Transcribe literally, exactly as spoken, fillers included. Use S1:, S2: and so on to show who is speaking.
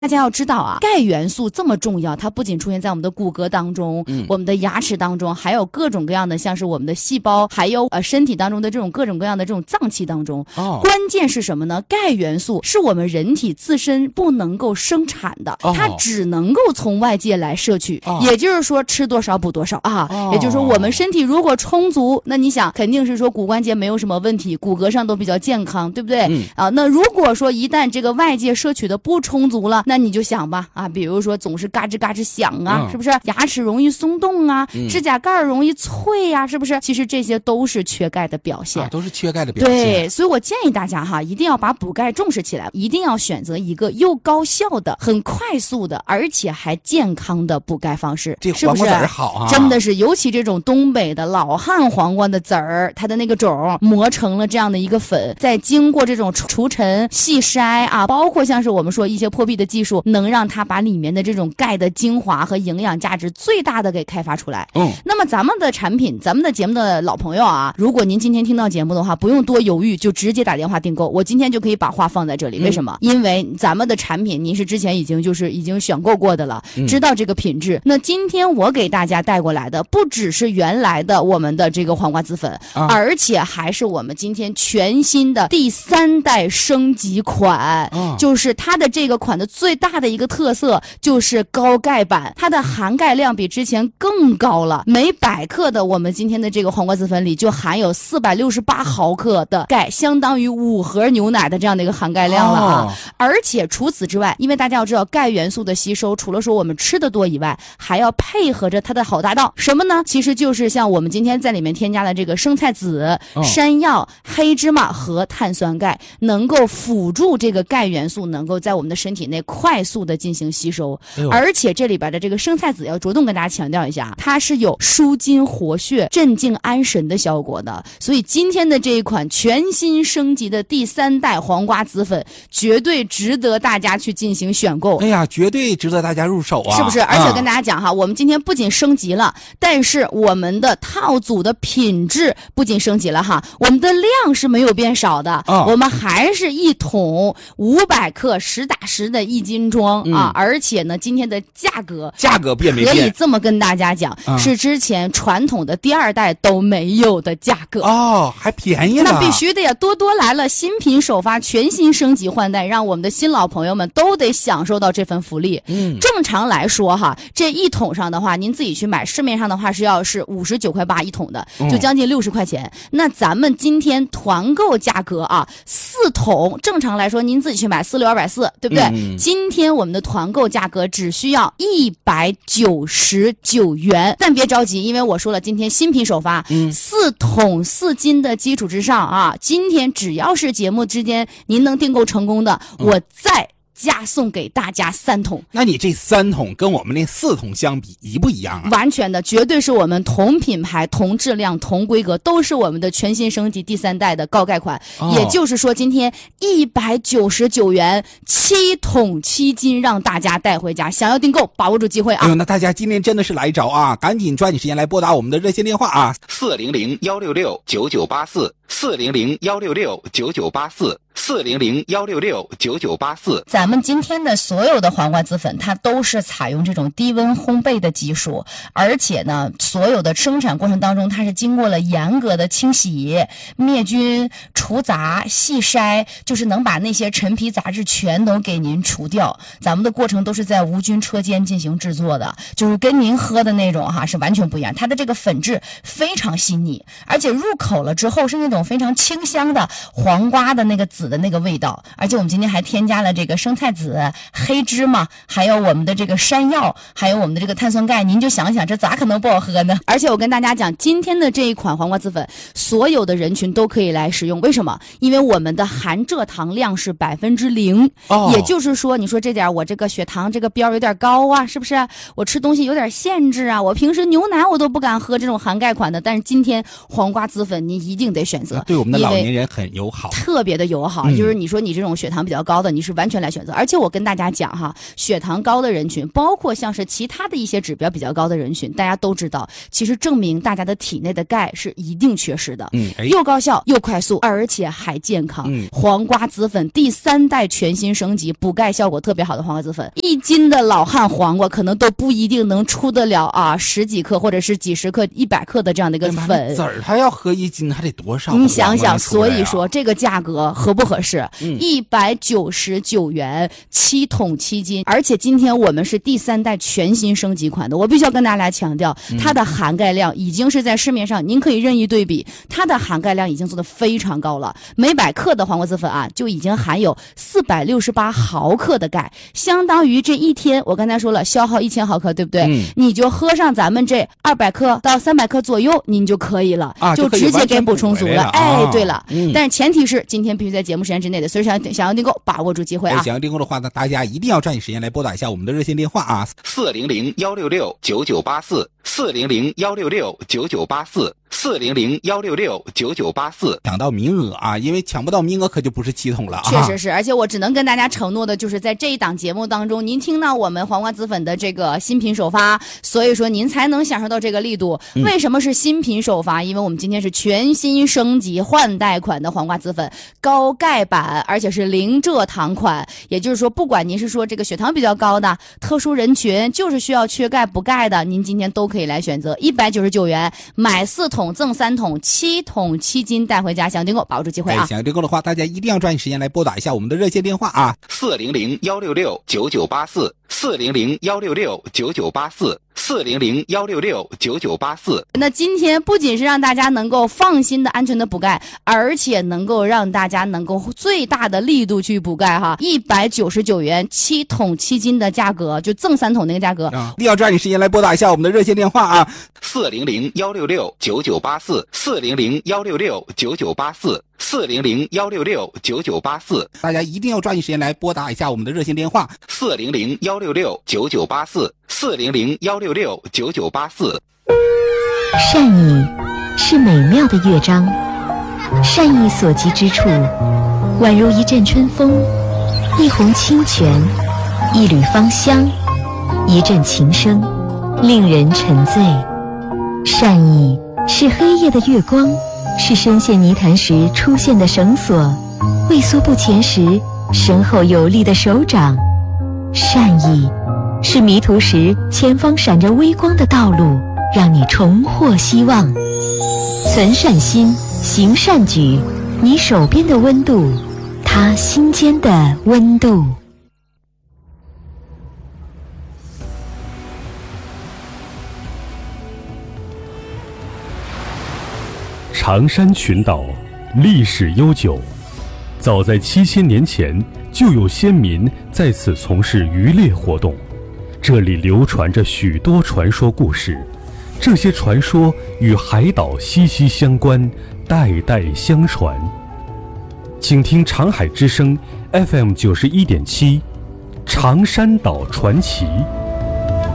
S1: 大家要知道啊，钙元素这么重要，它不仅出现在我们的骨骼当中，嗯，我们的牙齿当中，还有各种各样的，像是我们的细胞，还有呃身体当中的这种各种各样的这种脏器当中。哦，关键是什么呢？钙元素是我们人体自身不能够生产的，哦，它只能够从外界来摄取，哦，也就是说吃多少补多少啊。哦，也就是说我们身体如果充足，那你想肯定是说骨关节没有什么问题，骨骼上都比较健康，对不对？嗯，啊，那如果说一旦这个外界摄取的不充足了，那你就想吧，啊，比如说总是嘎吱嘎吱响啊，嗯，是不是？牙齿容易松动啊，嗯，指甲盖容易脆啊，是不是？其实这些都是缺钙的表现，啊，
S2: 都是缺钙的表现。
S1: 对，所以我建议大家哈，一定要把补钙重视起来，一定要选择一个又高效的、很快速的，而且还健康的补钙方式。
S2: 这黄瓜籽儿好啊，
S1: 真的是，尤其这种东北的老汉黄瓜的籽儿，它的那个种磨成了这样的一个粉，再经过这种除尘、细筛啊，包括像是我们说一些破壁的技术，能让它把里面的这种钙的精华和营养价值最大的给开发出来。嗯，那么咱们的产品，咱们的节目的老朋友啊，如果您今天听到节目的话，不用多犹豫，就直接打电话订购，我今天就可以把话放在这里。为什么？嗯，因为咱们的产品您是之前已经就是已经选购过的了，嗯，知道这个品质。那今天我给大家带过来的，不只是原来的我们的这个黄瓜籽粉，啊，而且还是我们今天全新的第三代升级款，啊，就是它的这个款的最大的一个特色就是高钙版，它的含钙量比之前更高了，每百克的我们今天的这个黄瓜籽粉里就含有四百六十八毫克的钙，相当于五盒牛奶的这样的一个含钙量了啊，哦！而且除此之外，因为大家要知道钙元素的吸收，除了说我们吃的多以外，还要配合着它的好搭档，什么呢？其实就是像我们今天在里面添加的这个生菜籽、哦、山药、黑芝麻和碳酸钙，能够辅助这个钙元素能够在我们的身体内快速的进行吸收，哎，而且这里边的这个生菜籽要着重跟大家强调一下，它是有舒筋活血、镇静安神的效果的，所以今天的这一款全新升级的第三代黄瓜籽粉，绝对值得大家去进行选购。
S2: 哎呀，绝对值得大家入手啊！
S1: 是不是？而且跟大家讲哈，嗯、我们今天不仅升级了，但是我们的套组的品质不仅升级了哈，我们的量是没有变少的，嗯、我们还是一桶五百克实打实的一斤装、嗯、啊！而且呢，今天的价格
S2: 价格变没变？
S1: 可以这么跟大家讲，嗯、是之前传统的第二代都没有的价格
S2: 哦，还便宜了。
S1: 那必须的呀，多多来了，新品首发，全新升级换代，让我们的新老朋友们都得享受到这份福利。嗯，正常来说哈，这一桶上的话，您自己去买，市面上的话是要是五十九块八一桶的，就将近六十块钱。嗯、那咱们今天团购价格啊，四桶正常来说您自己去买四六二百四，对不对？嗯、今天我们的团购价格只需要一百九十九元，但别着急，因为我说了，今天新品首发，嗯、四桶四斤的基础之上啊，今天只要是节目之间您能订购成功的，嗯、我再加送给大家三桶。
S2: 那你这三桶跟我们那四桶相比一不一样啊？
S1: 完全的，绝对是我们同品牌、同质量、同规格，都是我们的全新升级第三代的高钙款。哦、也就是说，今天一百九十九元七桶七斤，让大家带回家。想要订购，把握住机会啊！
S2: 哎呦，那大家今天真的是来着啊！赶紧抓紧时间来拨打我们的热线电话啊，四零零幺六六九九八四，四零零幺六六九九八四。四零零幺六六九九八四，
S1: 咱们今天的所有的黄瓜籽粉，它都是采用这种低温烘焙的技术，而且呢，所有的生产过程当中，它是经过了严格的清洗、灭菌、除杂、细筛，就是能把那些陈皮杂质全都给您除掉。咱们的过程都是在无菌车间进行制作的，就是跟您喝的那种哈是完全不一样。它的这个粉质非常细腻，而且入口了之后是那种非常清香的黄瓜的那个籽的那个味道，而且我们今天还添加了这个生菜籽、黑芝麻，还有我们的这个山药，还有我们的这个碳酸钙，您就想想这咋可能不好喝呢？而且我跟大家讲，今天的这一款黄瓜籽粉，所有的人群都可以来使用。为什么？因为我们的含蔗糖量是百分之零，也就是说，你说这点我这个血糖这个标有点高啊，是不是？我吃东西有点限制啊，我平时牛奶我都不敢喝这种含钙款的，但是今天黄瓜籽粉你一定得选择，
S2: 对我们的老年人很友好，
S1: 特别的友好。 哈、
S2: 嗯、
S1: 就是你说你这种血糖比较高的，你是完全来选择。而且我跟大家讲哈，血糖高的人群，包括像是其他的一些指标比较高的人群，大家都知道，其实证明大家的体内的钙是一定缺失的。
S2: 嗯，哎、
S1: 又高效又快速，而且还健康。
S2: 嗯，
S1: 黄瓜紫粉第三代全新升级，补钙效果特别好的黄瓜紫粉，一斤的老汉黄瓜可能都不一定能出得了啊十几克或者是几十克、一百克的这样的一个粉。
S2: 籽儿它要喝一斤还得多少？
S1: 你想想，所以说这个价格合不合适？一百九十九元七桶七斤，而且今天我们是第三代全新升级款的，我必须要跟大家来强调，它的含钙量已经是在市面上您可以任意对比，它的含钙量已经做得非常高了。每百克的黄瓜紫粉啊，就已经含有四百六十八毫克的钙，相当于这一天我刚才说了消耗一千毫克，对不对？嗯、你就喝上咱们这二百克到三百克左右，您就可以了，
S2: 啊、
S1: 就直接给补充足了。哎，
S2: 啊、
S1: 对了、
S2: 嗯，
S1: 但是前提是今天必须在节目时间之内的，所以想想要订购，把握住机会啊！
S2: 想要订购的话呢，大家一定要抓紧时间来拨打一下我们的热线电话啊，四零零幺六六九九八四，四零零幺六六九九八四。四零零幺六六九九八四，抢到名额啊！因为抢不到名额，可就不是七桶了啊！
S1: 确实是，而且我只能跟大家承诺的，就是在这一档节目当中，您听到我们黄瓜紫粉的这个新品首发，所以说您才能享受到这个力度。嗯、为什么是新品首发？因为我们今天是全新升级换代款的黄瓜紫粉，高钙版，而且是零蔗糖款。也就是说，不管您是说这个血糖比较高的特殊人群，就是需要缺钙补钙的，您今天都可以来选择，一百九十九元买四桶。赠三桶，七桶七斤带回家，想订购把握住机会啊！
S2: 想要订购的话，大家一定要抓紧时间来拨打一下我们的热线电话啊，四零零幺六六九九八四，四零零幺六六九九八四。四零零幺六六九九八四。
S1: 那今天不仅是让大家能够放心的、安全的补钙，而且能够让大家能够最大的力度去补钙哈，一百九十九元七桶七斤的价格，就赠三桶那个价格
S2: 啊！一定要抓紧时间来拨打一下我们的热线电话啊，四零零幺六六九九八四，四零零幺六六九九八四。四零零幺六六九九八四，大家一定要抓紧时间来拨打一下我们的热线电话，四零零幺六六九九八四，四零零幺六六九九八四。
S3: 善意是美妙的乐章，善意所及之处，宛如一阵春风，一泓清泉，一缕芳香，一阵琴声，令人沉醉。善意是黑夜的月光，是深陷泥潭时出现的绳索，畏缩不前时身后有力的手掌。善意是迷途时前方闪着微光的道路，让你重获希望。存善心，行善举，你手边的温度，他心间的温度。
S4: 长山群岛历史悠久，早在七千年前就有先民在此从事渔猎活动，这里流传着许多传说故事，这些传说与海岛息息相关，代代相传。请听长海之声 F M 九十一点七，长山岛传奇。